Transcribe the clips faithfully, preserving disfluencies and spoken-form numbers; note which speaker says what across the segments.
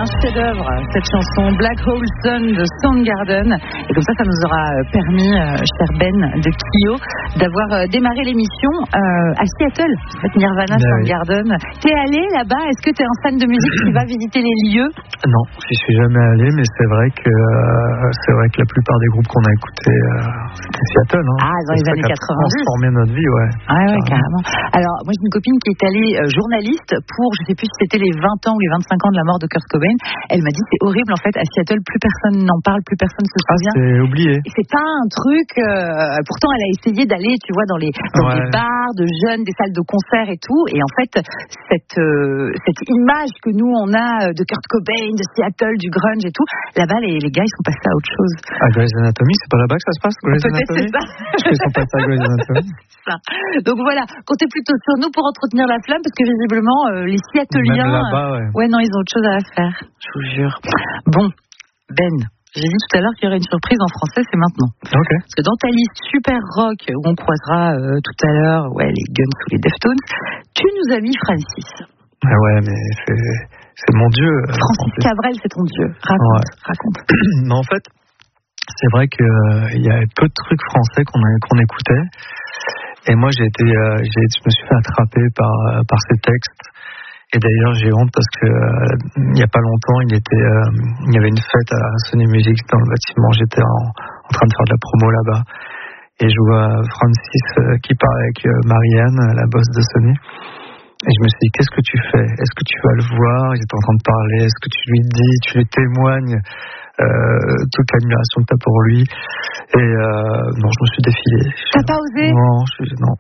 Speaker 1: chef-d'œuvre, cette chanson Black Hole Sun de Soundgarden. Et comme ça, ça nous aura permis, euh, cher Ben de Kyo, d'avoir euh, démarré l'émission euh, à Seattle. En fait, Nirvana, ben Soundgarden. Oui. T'es allé là-bas? Est-ce que t'es un fan de musique qui va visiter les lieux?
Speaker 2: Non, j'y suis jamais allé, mais c'est vrai que euh, c'est vrai que la plupart des groupes qu'on a écoutés, euh, c'était Seattle. Hein.
Speaker 1: Ah, dans les années quatre-vingt-dix.
Speaker 2: Transformé notre vie, ouais.
Speaker 1: Ah ouais, carrément. Alors, moi, j'ai une copine qui est allée euh, journaliste pour, je sais plus si c'était les vingt ans ou les vingt-cinq ans de la mort de Kurt Cobain. Elle m'a dit c'est horrible en fait à Seattle, plus personne n'en parle, plus personne se souvient.
Speaker 2: Ah, c'est oublié.
Speaker 1: Et c'est pas un truc. Euh, pourtant, elle a essayé d'aller, tu vois, dans les dans ouais. des bars de jeunes, des salles de concert et tout. Et en fait, cette euh, cette image que nous on a de Kurt Cobain, de Seattle, du grunge et tout, là-bas les, les gars ils sont passés à autre chose.
Speaker 2: Ah, Grey's Anatomy, c'est pas là-bas que ça se passe, Grey's
Speaker 1: Peut-être
Speaker 2: Anatomy.
Speaker 1: C'est ça.
Speaker 2: Ils sont passés à Grey's Anatomy.
Speaker 1: Ça. Donc voilà, comptez plutôt sur nous pour entretenir la flamme parce que visiblement euh, les Seattleiens,
Speaker 2: ouais.
Speaker 1: ouais non ils ont autre chose à faire. Je vous jure. Bon, Ben, j'ai dit tout à l'heure qu'il y aurait une surprise en français, c'est maintenant.
Speaker 2: Ok.
Speaker 1: Parce que dans ta liste super rock où on croisera euh, tout à l'heure, ouais les Guns ou les Deftones, tu nous as mis Francis.
Speaker 2: Ah ouais, mais c'est c'est mon dieu.
Speaker 1: Francis, Francis Cabrel, c'est ton dieu. Raconte, ouais. raconte.
Speaker 2: Mais en fait, c'est vrai que il euh, y a peu de trucs français qu'on a, qu'on écoutait. Et moi, j'ai été, euh, j'ai, je me suis fait attraper par euh, par ces textes. Et d'ailleurs, j'ai honte parce que euh, il y a pas longtemps, il était, euh, il y avait une fête à Sony Music dans le bâtiment. J'étais en, en train de faire de la promo là-bas, et je vois Francis euh, qui parle avec euh, Marianne, la boss de Sony. Et je me suis dit, qu'est-ce que tu fais? Est-ce que tu vas le voir? Il est en train de parler. Est-ce que tu lui dis, tu lui témoignes euh, toute l'admiration que tu as pour lui? Et euh, non, je me suis défilé.
Speaker 1: T'as pas osé?
Speaker 2: Non, je, non.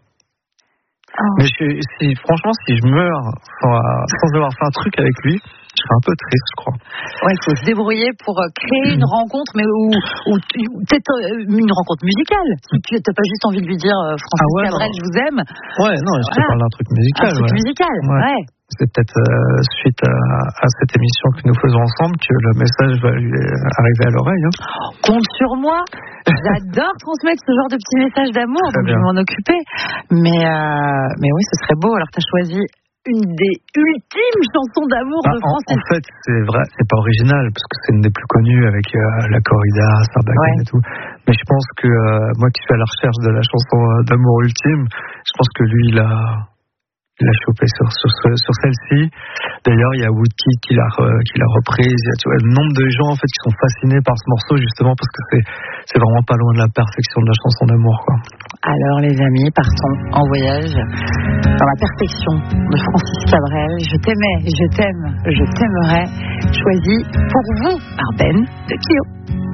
Speaker 2: Oh. Mais je, si, franchement, si je meurs sans, sans avoir fait un truc avec lui, je serais un peu triste, je crois.
Speaker 1: Ouais, il faut se débrouiller pour créer une rencontre, mais où, où, où peut-être une rencontre musicale. Si tu n'as pas juste envie de lui dire Francis ah ouais, Cabrel, non. je vous aime.
Speaker 2: Ouais, non, je voilà. te parle d'un truc musical.
Speaker 1: Un truc
Speaker 2: ouais.
Speaker 1: musical, ouais. ouais.
Speaker 2: C'est peut-être euh, suite à, à cette émission que nous faisons ensemble que le message va lui arriver à l'oreille. Hein.
Speaker 1: Compte sur moi. J'adore transmettre ce genre de petits messages d'amour, donc bien. Je vais m'en occuper. Mais, euh, mais oui, ce serait beau. Alors, tu as choisi une des ultimes chansons d'amour ah, de France.
Speaker 2: En, en fait, c'est vrai, c'est pas original, parce que c'est une des plus connues avec euh, la corrida, Sarbacane ouais. et tout. Mais je pense que euh, moi qui suis à la recherche de la chanson d'amour ultime, je pense que lui, il a... Il a chopé sur, sur, sur celle-ci. D'ailleurs, il y a Woodkid qui l'a, qui l'a reprise. Il y a tu vois, le nombre de gens en fait, qui sont fascinés par ce morceau, justement, parce que c'est, c'est vraiment pas loin de la perfection de la chanson d'amour, quoi. Alors, les amis, partons en voyage dans la perfection de Francis Cabrel. Je t'aimais, je t'aime, je t'aimerai. Choisi pour vous par Ben de Kyo.